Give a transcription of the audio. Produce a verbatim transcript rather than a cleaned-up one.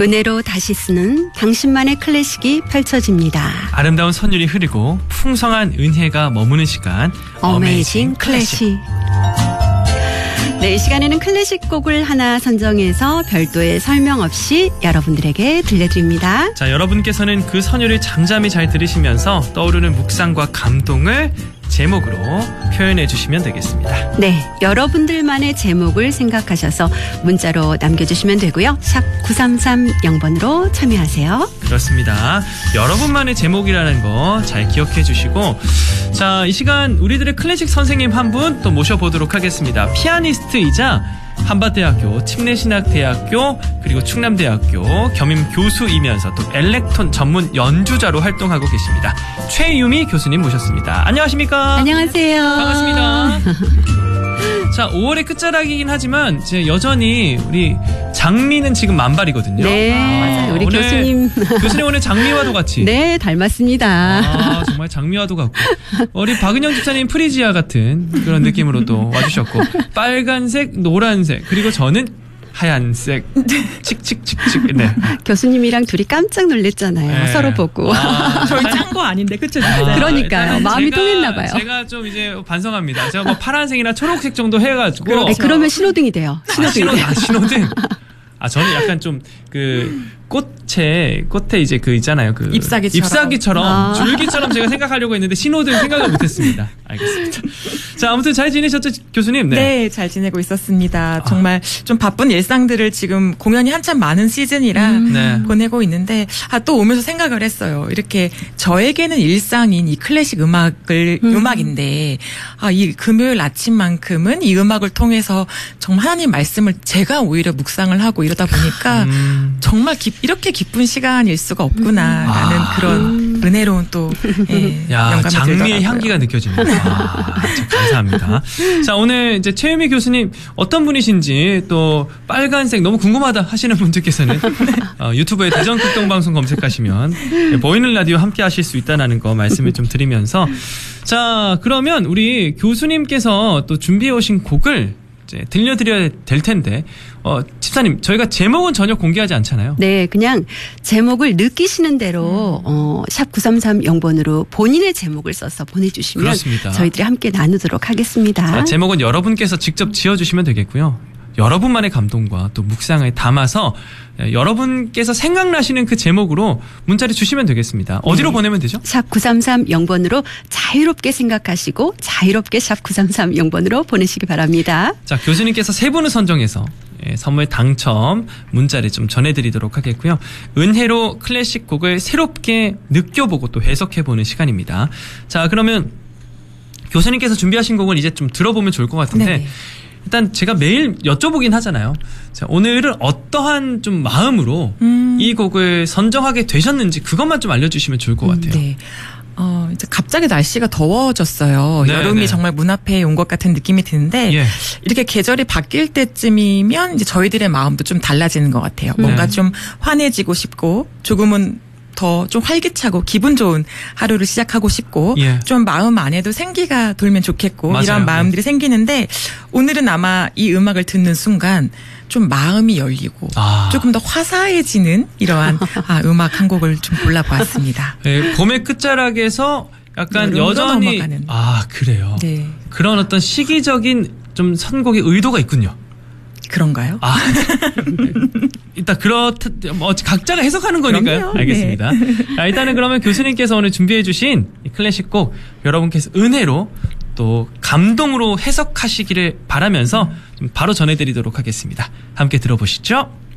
은혜로 다시 쓰는 당신만의 클래식이 펼쳐집니다. 아름다운 선율이 흐르고 풍성한 은혜가 머무는 시간, 어메이징 클래식. 네, 이 시간에는 클래식 곡을 하나 선정해서 별도의 설명 없이 여러분들에게 들려드립니다. 자, 여러분께서는 그 선율을 잠잠히 잘 들으시면서 떠오르는 묵상과 감동을 제목으로 표현해 주시면 되겠습니다. 네, 여러분들만의 제목을 생각하셔서 문자로 남겨주시면 되고요. 샵 구삼삼영 번으로 참여하세요. 그렇습니다. 여러분만의 제목이라는 거 잘 기억해 주시고, 자, 이 시간 우리들의 클래식 선생님 한 분 또 모셔보도록 하겠습니다. 피아니스트이자 한밭대학교, 침례신학대학교, 그리고 충남대학교 겸임 교수이면서 또 엘렉톤 전문 연주자로 활동하고 계십니다. 최유미 교수님 모셨습니다. 안녕하십니까? 안녕하세요. 반갑습니다. 자, 오월의 끝자락이긴 하지만 이제 여전히 우리 장미는 지금 만발이거든요. 네, 아, 맞아요. 우리 교수님. 교수님 오늘 장미와도 같이. 네, 닮았습니다. 아, 정말 장미와도 같고. 우리 박은영 집사님 프리지아 같은 그런 느낌으로 또 와주셨고, 빨간색, 노란색, 그리고 저는 하얀색, 칙칙칙칙. 네. 교수님이랑 둘이 깜짝 놀랐잖아요. 네. 서로 보고. 아, 저희 짠 거 아닌데, 그쵸? 아, 그러니까요. 마음이 제가, 통했나 봐요. 제가 좀 이제 반성합니다. 제가 뭐 파란색이나 초록색 정도 해가지고. 그렇죠. 네, 그러면 신호등이 돼요. 신호등이. 아, 신호, 아, 신호등. 아, 저는 약간 좀 그 꽃에 꽃에 이제 그 있잖아요. 그 잎사귀처럼, 잎사귀처럼 아. 줄기처럼 제가 생각하려고 했는데 신호등 생각을 못했습니다. 알겠습니다. 자, 아무튼 잘 지내셨죠, 교수님? 네, 네, 잘 지내고 있었습니다. 정말 아. 좀 바쁜 일상들을 지금 공연이 한참 많은 시즌이라 음. 네. 보내고 있는데, 아, 또 오면서 생각을 했어요. 이렇게 저에게는 일상인 이 클래식 음악을 음. 음악인데, 아, 이 금요일 아침만큼은 이 음악을 통해서 정말 하나님 말씀을 제가 오히려 묵상을 하고 이러다 보니까 음. 정말 기, 이렇게 기쁜 시간일 수가 없구나라는 아. 그런 음. 은혜로운 또 예, 야, 영감이 장미의 들더라고요. 향기가 느껴집니다. 아, 감사합니다. 자, 오늘 이제 최유미 교수님 어떤 분이신지 또 빨간색 너무 궁금하다 하시는 분들께서는 어, 유튜브에 대전극동방송 검색하시면 네, 보이는 라디오 함께 하실 수 있다는 거 말씀을 좀 드리면서, 자, 그러면 우리 교수님께서 또 준비해 오신 곡을 이제 들려드려야 될 텐데, 어, 집사님, 저희가 제목은 전혀 공개하지 않잖아요. 네, 그냥 제목을 느끼시는 대로 음. 어, 샵 구삼삼영 번으로 본인의 제목을 써서 보내주시면 그렇습니다. 저희들이 함께 나누도록 하겠습니다. 자, 제목은 여러분께서 직접 지어주시면 되겠고요. 여러분만의 감동과 또 묵상을 담아서 여러분께서 생각나시는 그 제목으로 문자를 주시면 되겠습니다. 어디로 네. 보내면 되죠? 샵 구삼삼영 번으로 자유롭게 생각하시고 자유롭게 샵 구삼삼영 번으로 보내시기 바랍니다. 자, 교수님께서 세 분을 선정해서 예, 선물 당첨 문자를 좀 전해드리도록 하겠고요. 은혜로 클래식 곡을 새롭게 느껴보고 또 해석해보는 시간입니다. 자, 그러면 교수님께서 준비하신 곡을 이제 좀 들어보면 좋을 것 같은데, 네네. 일단 제가 매일 여쭤보긴 하잖아요. 자, 오늘은 어떠한 좀 마음으로 음. 이 곡을 선정하게 되셨는지 그것만 좀 알려주시면 좋을 것 같아요. 음, 네. 어, 이제 갑자기 날씨가 더워졌어요. 네, 여름이 네. 정말 문 앞에 온 것 같은 느낌이 드는데, 예. 이렇게 계절이 바뀔 때쯤이면 이제 저희들의 마음도 좀 달라지는 것 같아요. 네. 뭔가 좀 환해지고 싶고, 조금은 더 좀 활기차고 기분 좋은 하루를 시작하고 싶고, 예. 좀 마음 안에도 생기가 돌면 좋겠고, 맞아요. 이런 마음들이 네. 생기는데, 오늘은 아마 이 음악을 듣는 순간 좀 마음이 열리고 아. 조금 더 화사해지는 이러한 아, 음악 한 곡을 좀 골라보았습니다. 네, 봄의 끝자락에서 약간 여전히 넘어가는. 아, 그래요. 네. 그런 어떤 시기적인 좀 선곡의 의도가 있군요. 그런가요? 아, 일단 그렇다, 뭐 각자가 해석하는 거니까요. 그럼요. 알겠습니다. 네. 자, 일단은 그러면 교수님께서 오늘 준비해주신 이 클래식 곡 여러분께서 은혜로 또 감동으로 해석하시기를 바라면서 좀 바로 전해드리도록 하겠습니다. 함께 들어보시죠.